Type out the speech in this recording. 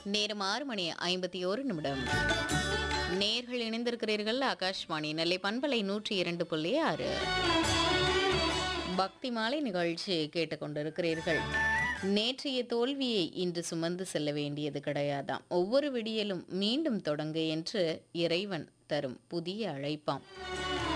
நேரம் 6:51 நேர்கள் இணைந்திருக்கிறீர்கள். ஆகாஷ்வாணி நெல்லை பண்பலை 102.6 பக்தி மாலை நிகழ்ச்சி கேட்டுக்கொண்டிருக்கிறீர்கள். நேற்றைய தோல்வியை இன்று சுமந்து செல்ல வேண்டியது கிடையாதாம். ஒவ்வொரு விடியலும் மீண்டும் தொடங்க என்று இறைவன் தரும் புதிய அழைப்பாம்.